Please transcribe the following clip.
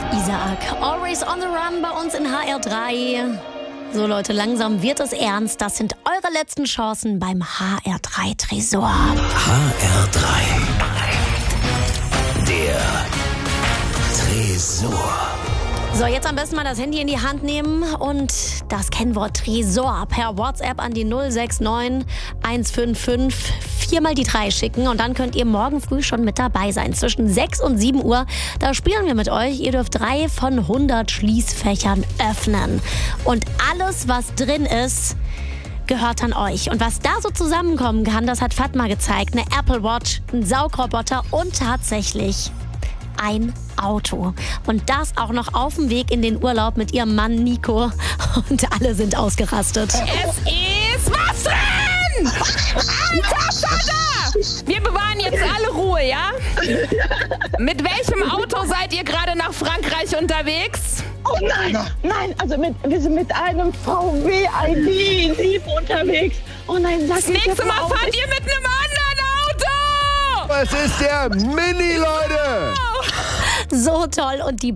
Isaac, Always on the Run bei uns in HR3. So Leute, langsam wird es ernst. Das sind eure letzten Chancen beim HR3 Tresor. HR3. Der Tresor. So, jetzt am besten mal das Handy in die Hand nehmen und das Kennwort Tresor per WhatsApp an die 069 155 4 mal die 3 schicken und dann könnt ihr morgen früh schon mit dabei sein. Zwischen 6 und 7 Uhr, da spielen wir mit euch. Ihr dürft 3 von 100 Schließfächern öffnen. Und alles, was drin ist, gehört an euch. Und was da so zusammenkommen kann, das hat Fatma gezeigt. Eine Apple Watch, ein Saugroboter und tatsächlich ein Auto. Und das auch noch auf dem Weg in den Urlaub mit ihrem Mann Nico. Und alle sind ausgerastet. Es ist was drin! Alter, wir bewahren jetzt alle Ruhe, ja? Mit welchem Auto seid ihr gerade nach Frankreich unterwegs? Oh nein, also wir sind mit einem VW ID7 unterwegs. Oh nein, sag Das nächste Mal fahrt ihr mit einem anderen Auto! Es ist der Mini, Leute! So toll. Und die